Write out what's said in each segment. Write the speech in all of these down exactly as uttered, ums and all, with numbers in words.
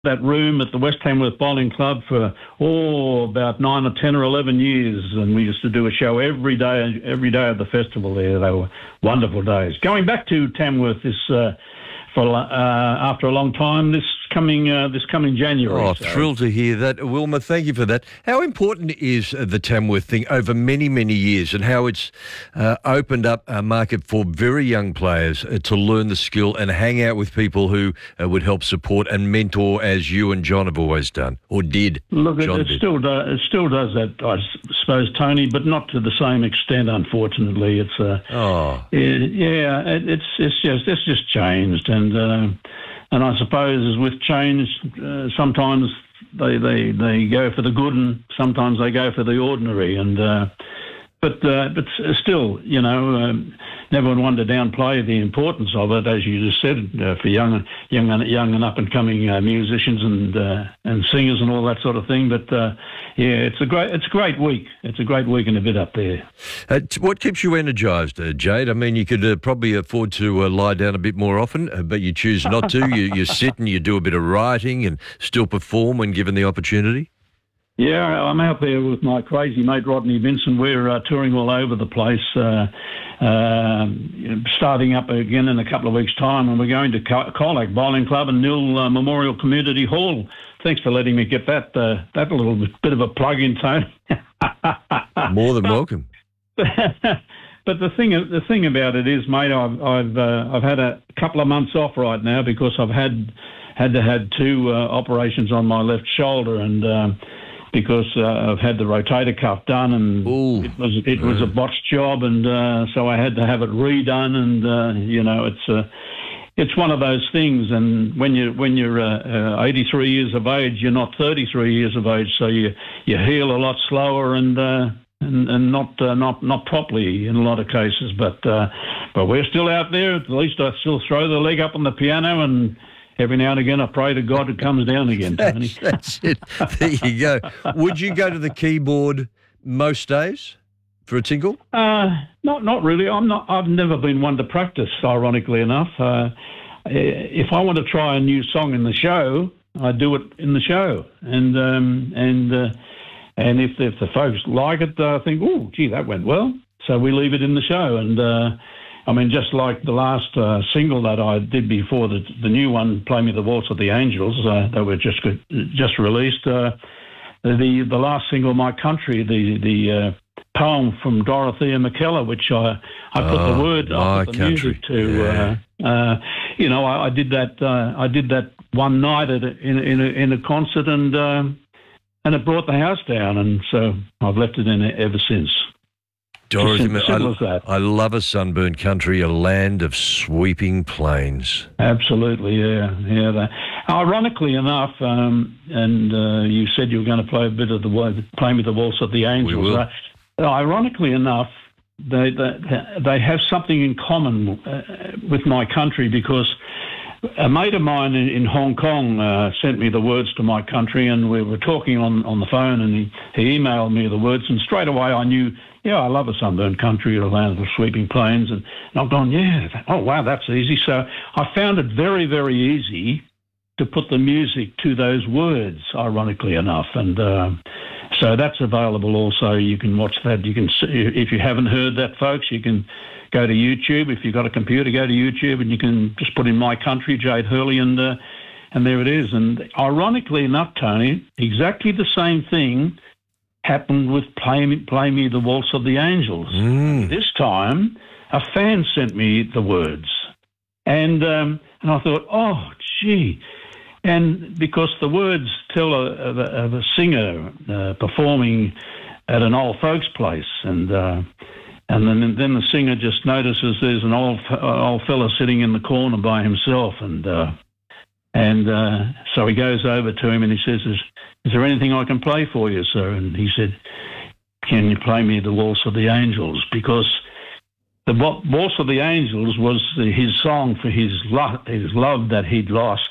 that room at the West Tamworth Bowling Club for, oh, about nine or ten or eleven years. And we used to do a show every day, every day of the festival there. They were wonderful days. Going back to Tamworth this, uh, for, uh, after a long time, this coming uh, this coming January. Oh, so. Thrilled to hear that. Wilma, thank you for that. How important is uh, the Tamworth thing over many, many years, and how it's uh, opened up a market for very young players uh, to learn the skill and hang out with people who uh, would help support and mentor, as you and John have always done, or did. Look, it, John it did. still does. It still does that, I suppose, Tony, but not to the same extent. Unfortunately, it's uh, Oh, it, yeah, it, it's it's just it's just changed, and uh, and I suppose with change, uh, sometimes they, they they go for the good, and sometimes they go for the ordinary, and. Uh, But uh, but still, you know, um, never one to downplay the importance of it, as you just said, uh, for young, young, and young and up and coming uh, musicians and uh, and singers and all that sort of thing. But uh, yeah, it's a great it's a great week. It's a great week and a bit up there. uh, t- what keeps you energised, uh, Jade? I mean, you could uh, probably afford to uh, lie down a bit more often, uh, but you choose not to. you you sit and you do a bit of writing and still perform when given the opportunity. Yeah, I'm out there with my crazy mate Rodney Vincent. We're uh, touring all over the place, uh, uh, starting up again in a couple of weeks' time, and we're going to Colac Bowling Club and Nil uh, Memorial Community Hall. Thanks for letting me get that uh, that little bit of a plug in, Tony. More than welcome. But the thing the thing about it is, mate, I've I've uh, I've had a couple of months off right now because I've had had to had two uh, operations on my left shoulder, and. Um, because uh, I've had the rotator cuff done, and Ooh, it was it was a botched job, and uh, so I had to have it redone. And uh, you know, it's uh, it's one of those things. And when you when you're uh, uh, eighty-three years of age, you're not thirty-three years of age, so you you heal a lot slower and uh, and, and not uh, not not properly in a lot of cases. But uh, but we're still out there. At least I still throw the leg up on the piano, and every now and again, I pray to God it comes down again, Tony. That's, that's it. There you go. Would you go to the keyboard most days for a tinkle? Uh, not, not really. I'm not. I've never been one to practice. Ironically enough, uh, if I want to try a new song in the show, I do it in the show, and um, and uh, and if if the folks like it, I think, oh, gee, that went well. So we leave it in the show, and. Uh, I mean, just like the last uh, single that I did before the the new one, "Play Me the Waltz of the Angels," uh, that were just just released. Uh, the the last single, "My Country," the the uh, poem from Dorothea McKellar, which I I put oh, the word, I put the country. music to. Yeah. Uh, uh, you know, I, I did that. Uh, I did that one night at a, in in a, in a concert, and uh, and it brought the house down, and so I've left it in it ever since. Dorothy, Simple, simple I, as that. I love a sunburned country, a land of sweeping plains. Absolutely, yeah, yeah. That. Ironically enough, um, and uh, you said you were going to play a bit of the play me the waltz of the Angels. We will. Uh, ironically enough, they, they they have something in common uh, with my country, because a mate of mine in, in Hong Kong uh, sent me the words to My Country, and we were talking on, on the phone, and he, he emailed me the words, and straight away I knew. Yeah, I love a sunburned country, a land of sweeping plains. And, and I've gone, yeah, oh, wow, that's easy. So I found it very, very easy to put the music to those words, ironically enough. And uh, so that's available also. You can watch that. You can see, if you haven't heard that, folks, you can go to YouTube. If you've got a computer, go to YouTube, and you can just put in My Country, Jade Hurley, and uh, and there it is. And ironically enough, Tony, exactly the same thing happened with Play Me, Play Me the Waltz of the Angels. Mm. This time, a fan sent me the words. And um, and I thought, oh, gee. And because the words tell a, of, a, of a singer uh, performing at an old folks' place, and uh, and then then the singer just notices there's an old old fella sitting in the corner by himself, and uh, and uh, so he goes over to him and he says, is, is there anything I can play for you, sir? And he said, can you play me the Waltz of the Angels? Because the Waltz of the Angels was his song for his, lo- his love that he'd lost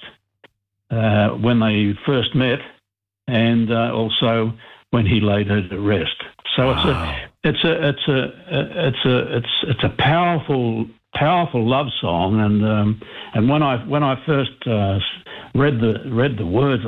uh, when they first met, and uh, also when he laid her to rest. So Wow. it's a, it's a, it's a, it's a, it's it's a powerful, powerful love song. And um, and when I when I first uh, read the read the words.